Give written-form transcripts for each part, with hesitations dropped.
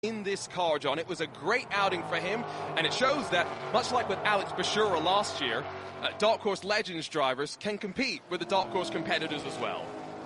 in this car, John. It was a great outing for him, and it shows that, much like with Alex Bashura last year, Dark Horse Legends drivers can compete with the Dark Horse competitors as well.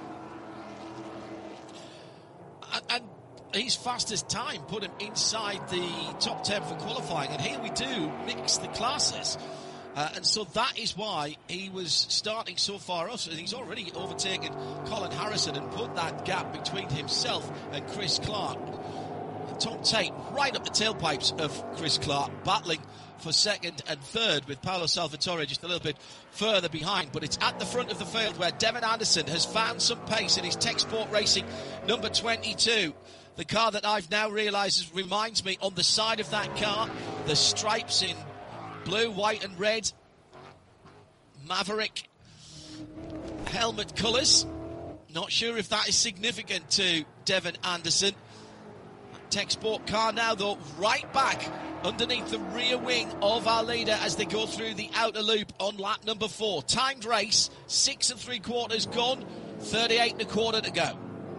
And his fastest time put him inside the top 10 for qualifying, and here we do mix the classes. And so that is why he was starting so far off. And he's already overtaken Colin Harrison and put that gap between himself and Chris Clark. Tom Tate right up the tailpipes of Chris Clark, battling for second and third, with Paolo Salvatore just a little bit further behind. But it's at the front of the field where Devin Anderson has found some pace in his Tech Sport Racing number 22. The car that I've now realised reminds me, on the side of that car, the stripes in blue, white and red, Maverick helmet colours. Not sure if that is significant to Devin Anderson. Tech Sport car now, though, right back underneath the rear wing of our leader as they go through the outer loop on lap number 4. Timed race, 6 3/4 gone, 38 1/4 to go.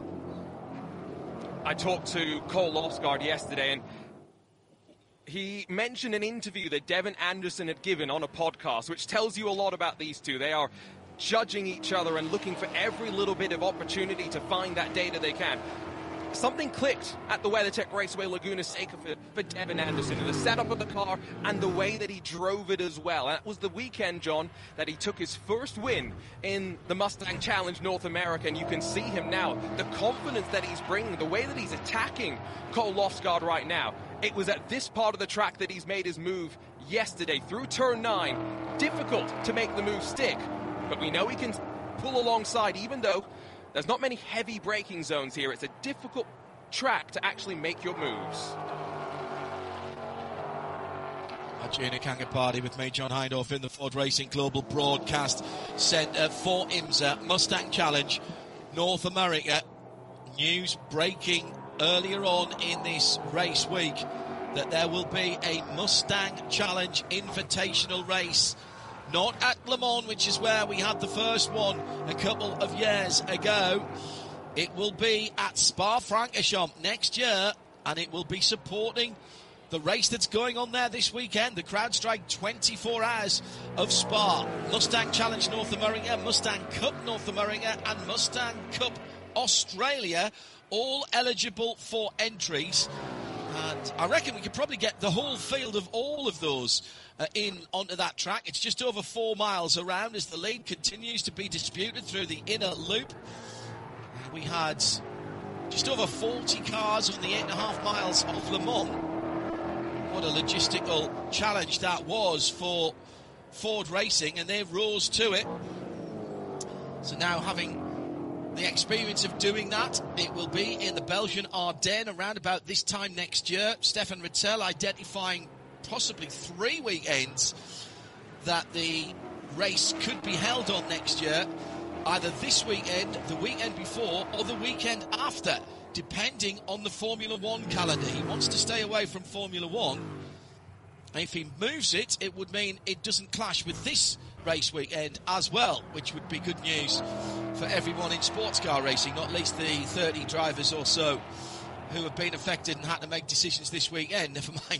I talked to Cole Lofsgaard yesterday, and he mentioned an interview that Devin Anderson had given on a podcast, which tells you a lot about these two. They are judging each other and looking for every little bit of opportunity to find that data they can. Something clicked at the WeatherTech Raceway Laguna Seca for Devin Anderson, the setup of the car and the way that he drove it as well. And that was the weekend, John, that he took his first win in the Mustang Challenge North America, and you can see him now, the confidence that he's bringing, the way that he's attacking Cole Lofsgaard right now. It was at this part of the track that he's made his move yesterday through turn 9. Difficult to make the move stick, but we know he can pull alongside, even though there's not many heavy braking zones here. It's a difficult track to actually make your moves. Arjuna Kangapati with me, John Hindhaugh, in the Ford Racing Global Broadcast Centre for IMSA Mustang Challenge North America. News breaking earlier on in this race week that there will be a Mustang Challenge Invitational race. Not at Le Mans, which is where we had the first one a couple of years ago. It will be at Spa-Francorchamps next year, and it will be supporting the race that's going on there this weekend, the CrowdStrike 24 Hours of Spa. Mustang Challenge North America, Mustang Cup North America, and Mustang Cup Australia, all eligible for entries. And I reckon we could probably get the whole field of all of those in onto that track. It's just over 4 miles around as the lead continues to be disputed through the inner loop. We had just over 40 cars on the 8.5 miles of Le Mans. What a logistical challenge that was for Ford Racing, and they rose to it. So now, having the experience of doing that, it will be in the Belgian Ardennes around about this time next year. Stefan Rittel identifying possibly 3 weekends that the race could be held on next year, either this weekend, the weekend before, or the weekend after, depending on the Formula One calendar. He wants to stay away from Formula One. And if he moves it, it would mean it doesn't clash with this race weekend as well, which would be good news for everyone in sports car racing, not least the 30 drivers or so who have been affected and had to make decisions this weekend. Never mind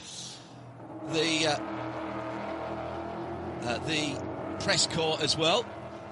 the press corps as well.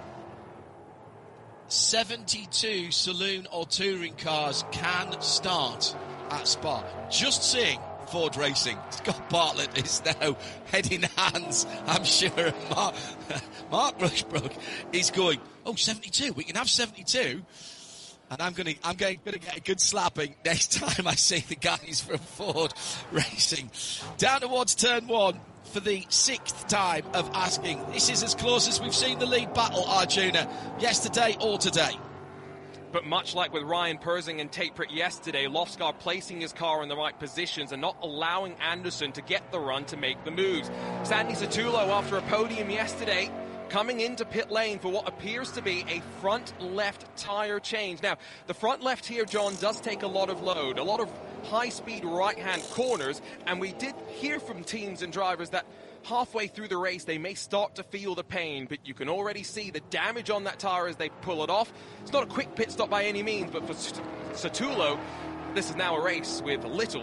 72 saloon or touring cars can start at Spa. Just seeing Ford Racing. Scott Bartlett is now head in hands, I'm sure. Mark Rushbrook is going, 72, we can have 72. And I'm going to get a good slapping next time I see the guys from Ford Racing. Down towards turn 1 for the 6th time of asking. This is as close as we've seen the lead battle, Arjuna, yesterday or today. But much like with Ryan Persing and Tate Pritt yesterday, Lofsgaard placing his car in the right positions and not allowing Anderson to get the run to make the moves. Sandy Satullo, after a podium yesterday, coming into pit lane for what appears to be a front left tyre change. Now, the front left here, John, does take a lot of load, a lot of high-speed right-hand corners, and we did hear from teams and drivers that halfway through the race they may start to feel the pain, but you can already see the damage on that tyre as they pull it off. It's not a quick pit stop by any means, but for Satullo, This is now a race with little